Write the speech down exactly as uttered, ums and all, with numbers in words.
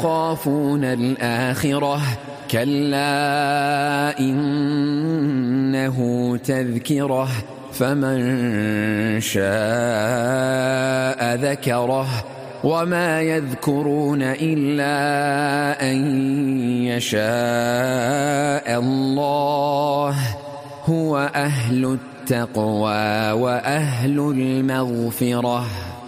تخافون الآخرة كلا إنه تذكرة فمن شاء ذكره وما يذكرون إلا أن يشاء الله هو أهل التقوى وأهل المغفرة.